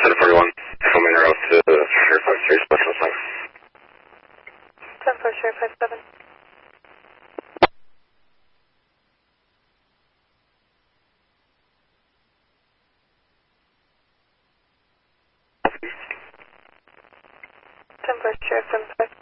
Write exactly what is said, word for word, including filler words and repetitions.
seven forty-one, Filming Route to Sure five three, Special Sign. ten four Sure five seven. ten four Sure seven five.